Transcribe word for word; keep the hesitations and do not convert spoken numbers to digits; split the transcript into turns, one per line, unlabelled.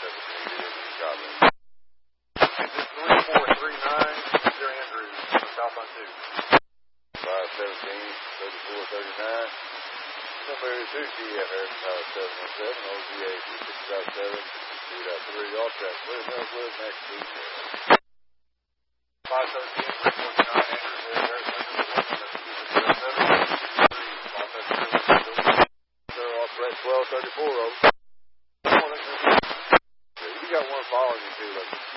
seventeen, Chicago. three four three nine, Mister Andrews, South on two. five seventeen, thirty-four thirty-nine. Number two, C F Air Power seven one seven, O G A two six seven, two point three, all track, clear Northwood, next two. five seventeen, three forty-nine, Andrews, Air Air Center, twelve thirty-four, over. You got one following you too, like